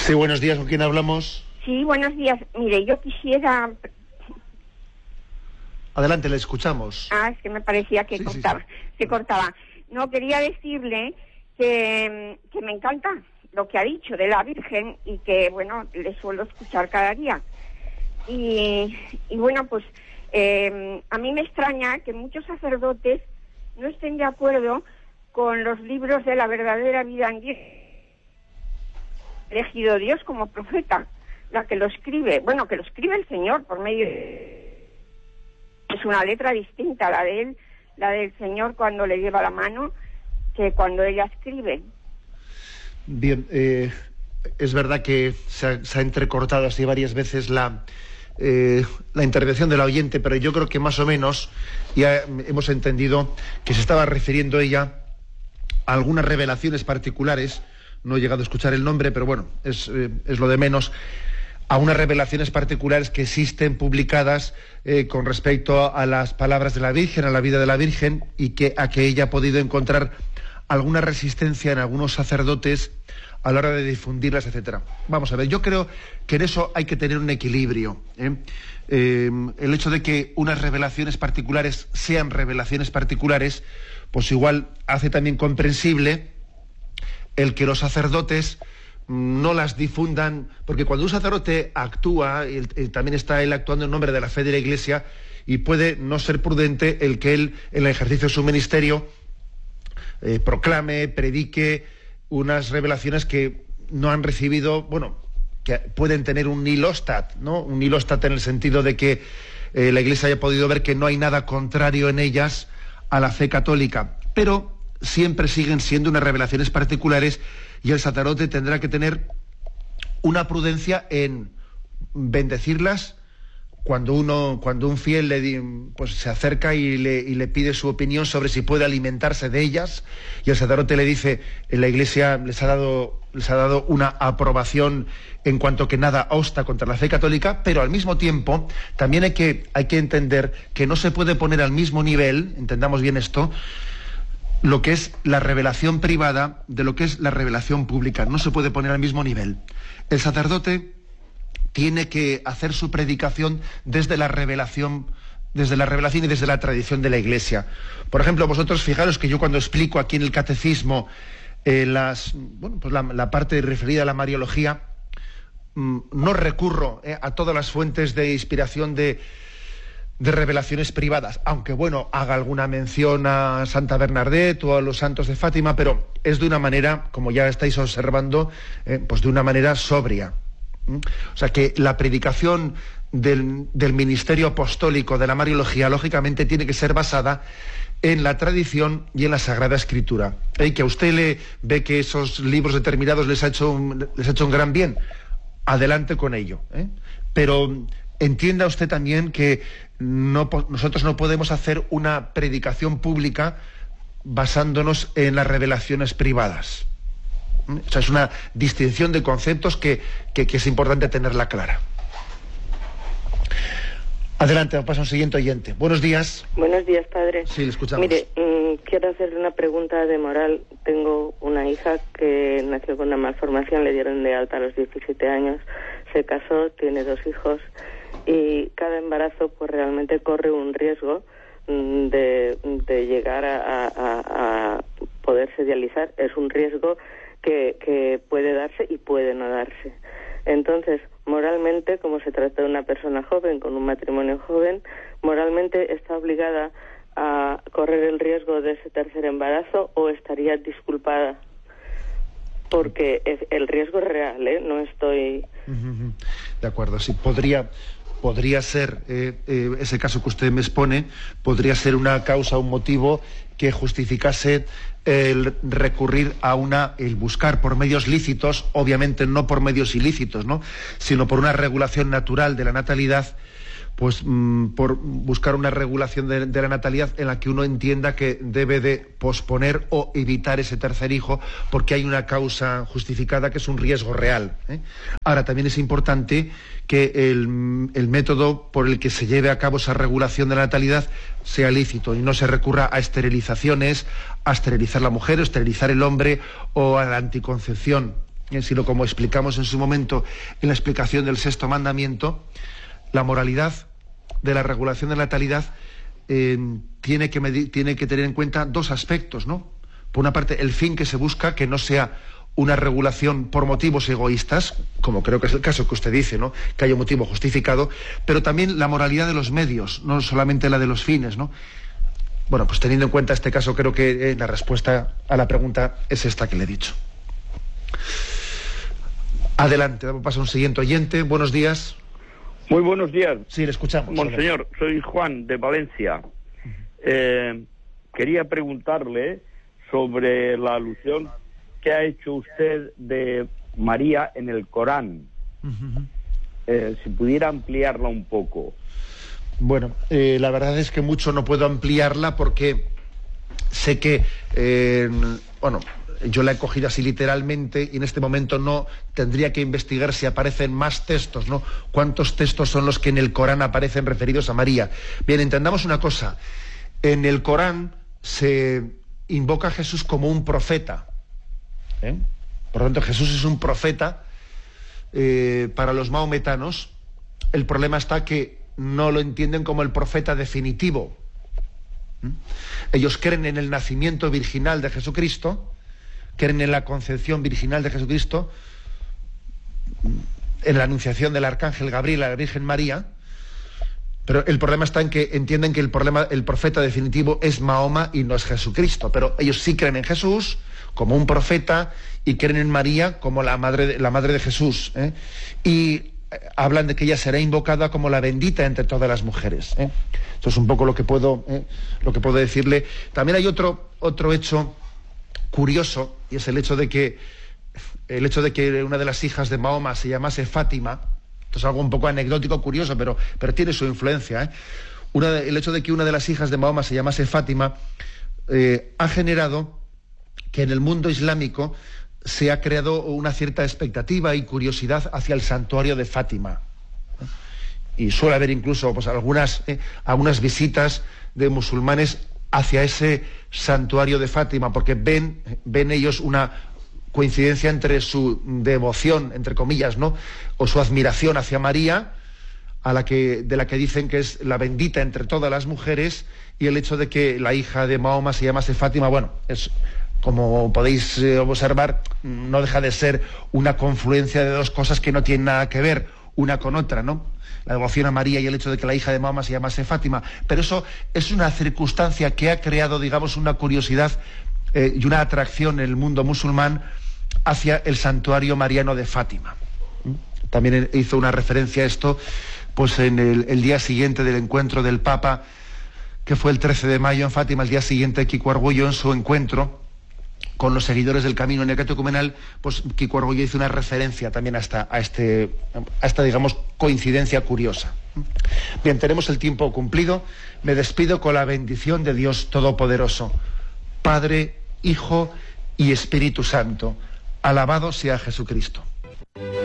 Sí, buenos días, ¿con quién hablamos? Sí, buenos días. Mire, yo quisiera... Adelante, le escuchamos. Es que me parecía que se cortaba. No, quería decirle que me encanta lo que ha dicho de la Virgen y que, bueno, le suelo escuchar cada día. Y bueno, pues a mí me extraña que muchos sacerdotes no estén de acuerdo con los libros de la verdadera vida en Dios. Elegido Dios como profeta, la que lo escribe, bueno, que lo escribe el Señor por medio de... Es una letra distinta, la de él, la del Señor cuando le lleva la mano, que cuando ella escribe. Bien, es verdad que se ha entrecortado así varias veces la intervención de la oyente, pero yo creo que más o menos ya hemos entendido que se estaba refiriendo ella a algunas revelaciones particulares. No he llegado a escuchar el nombre, pero bueno, es lo de menos, a unas revelaciones particulares que existen publicadas con respecto a las palabras de la Virgen, a la vida de la Virgen, y a que ella ha podido encontrar alguna resistencia en algunos sacerdotes a la hora de difundirlas, etcétera. Vamos a ver, yo creo que en eso hay que tener un equilibrio. El hecho de que unas revelaciones particulares sean revelaciones particulares, pues igual hace también comprensible el que los sacerdotes no las difundan, porque cuando un sacerdote actúa, también está él actuando en nombre de la fe de la Iglesia, y puede no ser prudente el que él, en el ejercicio de su ministerio, proclame, predique unas revelaciones que no han recibido, bueno, que pueden tener un nihilostat, ¿no? Un nihilostat en el sentido de que la Iglesia haya podido ver que no hay nada contrario en ellas a la fe católica, pero siempre siguen siendo unas revelaciones particulares, y el sacerdote tendrá que tener una prudencia en bendecirlas cuando un fiel pues se acerca y le pide su opinión sobre si puede alimentarse de ellas, y el sacerdote le dice: en la Iglesia les ha dado una aprobación en cuanto que nada obsta contra la fe católica, pero al mismo tiempo también hay que entender que no se puede poner al mismo nivel, entendamos bien esto, lo que es la revelación privada de lo que es la revelación pública. No se puede poner al mismo nivel. El sacerdote tiene que hacer su predicación desde la revelación y desde la tradición de la Iglesia. Por ejemplo, vosotros fijaros que yo cuando explico aquí en el catecismo la parte referida a la Mariología, no recurro a todas las fuentes de inspiración de revelaciones privadas, aunque bueno, haga alguna mención a Santa Bernadette o a los santos de Fátima, pero es de una manera, como ya estáis observando, pues de una manera sobria. O sea que la predicación del ministerio apostólico de la Mariología, lógicamente, tiene que ser basada en la tradición y en la Sagrada Escritura. Que a usted le ve que esos libros determinados les ha hecho un gran bien, adelante con ello. Pero entienda usted también que nosotros no podemos hacer una predicación pública basándonos en las revelaciones privadas. O sea, es una distinción de conceptos que es importante tenerla clara. Adelante, pasa un siguiente oyente. Buenos días. Buenos días, padre. Sí, le escuchamos. Mire, quiero hacerle una pregunta de moral. Tengo una hija que nació con una malformación, le dieron de alta a los 17 años, se casó, tiene 2 hijos, y cada embarazo pues realmente corre un riesgo de llegar a poderse dializar. Es un riesgo que puede darse y puede no darse. Entonces, moralmente, como se trata de una persona joven, con un matrimonio joven, moralmente está obligada a correr el riesgo de ese tercer embarazo, o estaría disculpada, porque el riesgo es real, no estoy... De acuerdo, sí, podría ser, ese caso que usted me expone, podría ser una causa, un motivo que justificase el recurrir el buscar por medios lícitos, obviamente no por medios ilícitos, ¿no?, sino por una regulación natural de la natalidad, pues por buscar una regulación de la natalidad en la que uno entienda que debe de posponer o evitar ese tercer hijo porque hay una causa justificada que es un riesgo real. Ahora, también es importante que el método por el que se lleve a cabo esa regulación de la natalidad sea lícito y no se recurra a esterilizaciones, a esterilizar la mujer o esterilizar el hombre, o a la anticoncepción. sino como explicamos en su momento en la explicación del sexto mandamiento, la moralidad de la regulación de la natalidad tiene que tener en cuenta dos aspectos, ¿no? Por una parte, el fin que se busca, que no sea una regulación por motivos egoístas, como creo que es el caso que usted dice, ¿no? Que haya un motivo justificado, pero también la moralidad de los medios, no solamente la de los fines, ¿no? Bueno, pues teniendo en cuenta este caso, creo que la respuesta a la pregunta es esta que le he dicho. Adelante, damos paso a un siguiente oyente. Buenos días. Muy buenos días. Sí, le escuchamos. Monseñor, soy Juan de Valencia. Quería preguntarle sobre la alusión que ha hecho usted de María en el Corán. Si pudiera ampliarla un poco. Bueno, la verdad es que mucho no puedo ampliarla porque sé que, yo la he cogido así literalmente y en este momento no tendría que investigar si aparecen más textos, ¿no? ¿Cuántos textos son los que en el Corán aparecen referidos a María? Bien, entendamos una cosa. En el Corán se invoca a Jesús como un profeta. Por lo tanto, Jesús es un profeta para los maometanos. El problema está que no lo entienden como el profeta definitivo. Ellos creen en el nacimiento virginal de Jesucristo, creen en la concepción virginal de Jesucristo, en la anunciación del arcángel Gabriel a la Virgen María, pero el problema está en que entienden que el profeta definitivo es Mahoma y no es Jesucristo, pero ellos sí creen en Jesús como un profeta y creen en María como la madre de Jesús, y hablan de que ella será invocada como la bendita entre todas las mujeres. Esto es un poco lo que puedo decirle. También hay otro hecho curioso, y es el hecho de que una de las hijas de Mahoma se llamase Fátima. Esto es algo un poco anecdótico, curioso, pero tiene su influencia. El hecho de que una de las hijas de Mahoma se llamase Fátima ha generado que en el mundo islámico se ha creado una cierta expectativa y curiosidad hacia el santuario de Fátima. Y suele haber incluso pues, algunas visitas de musulmanes hacia ese santuario de Fátima, porque ven ellos una coincidencia entre su devoción, entre comillas, ¿no? O su admiración hacia María, de la que dicen que es la bendita entre todas las mujeres, y el hecho de que la hija de Mahoma se llamase Fátima, bueno, es, como podéis observar, no deja de ser una confluencia de dos cosas que no tienen nada que ver una con otra, ¿no? La devoción a María y el hecho de que la hija de Mahoma se llamase Fátima. Pero eso es una circunstancia que ha creado, digamos, una curiosidad y una atracción en el mundo musulmán hacia el santuario mariano de Fátima. También hizo una referencia a esto pues en el día siguiente del encuentro del Papa, que fue el 13 de mayo en Fátima, el día siguiente Kiko Arguello, en su encuentro con los seguidores del Camino Neocatecumenal, pues Kiko Arguello hizo una referencia también a esta, digamos, coincidencia curiosa. Bien, tenemos el tiempo cumplido. Me despido con la bendición de Dios Todopoderoso, Padre, Hijo y Espíritu Santo. Alabado sea Jesucristo.